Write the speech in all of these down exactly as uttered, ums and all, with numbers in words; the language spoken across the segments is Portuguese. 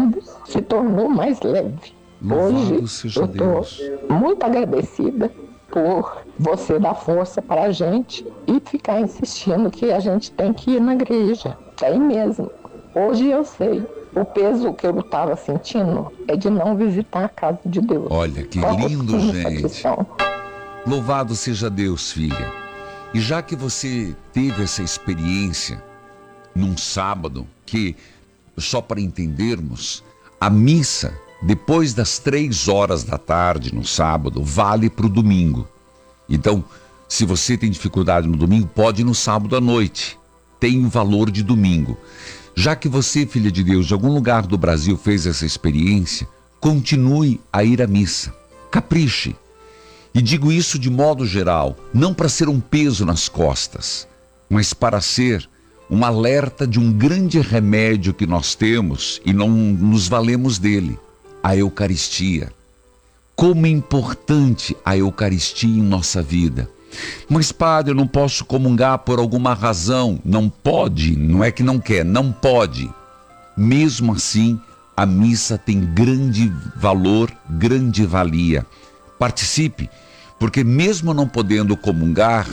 ônibus se tornou mais leve. Louvado Hoje seja eu estou Deus. muito agradecida por você dar força para a gente e ficar insistindo que a gente tem que ir na igreja. Tem mesmo. Hoje eu sei. O peso que eu estava sentindo é de não visitar a casa de Deus. Olha que Só lindo, curtindo essa gente. questão. Louvado seja Deus, filha. E já que você teve essa experiência num sábado, que, só para entendermos, a missa, depois das três horas da tarde no sábado, vale para o domingo. Então, se você tem dificuldade no domingo, pode ir no sábado à noite. Tem o valor de domingo. Já que você, filha de Deus, de algum lugar do Brasil fez essa experiência, continue a ir à missa. Capriche. E digo isso de modo geral, não para ser um peso nas costas, mas para ser um alerta de um grande remédio que nós temos e não nos valemos dele, a Eucaristia. Como é importante a Eucaristia em nossa vida. Mas, padre, eu não posso comungar por alguma razão. Não pode, não é que não quer, não pode. Mesmo assim, a missa tem grande valor, grande valia. Participe, porque mesmo não podendo comungar,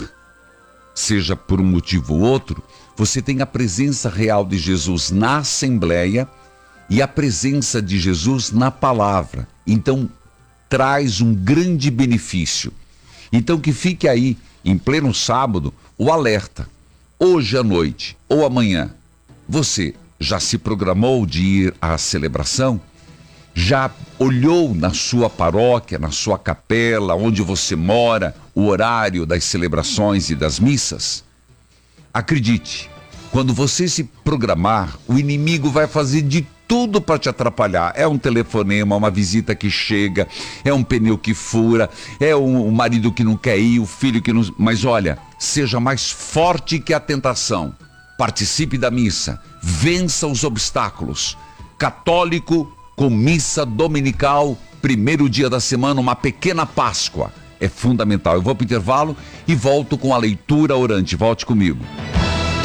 seja por um motivo ou outro, você tem a presença real de Jesus na Assembleia e a presença de Jesus na palavra. Então, traz um grande benefício. Então que fique aí, em pleno sábado, o alerta. Hoje à noite ou amanhã, você já se programou de ir à celebração? Já olhou na sua paróquia, na sua capela, onde você mora, o horário das celebrações e das missas? Acredite, quando você se programar, o inimigo vai fazer de tudo para te atrapalhar. É um telefonema, uma visita que chega, é um pneu que fura, é um, um marido que não quer ir, o filho que não... Mas olha, seja mais forte que a tentação. Participe da missa, vença os obstáculos. Católico com missa dominical, primeiro dia da semana, uma pequena Páscoa. É fundamental. Eu vou para o intervalo e volto com a leitura orante. Volte comigo.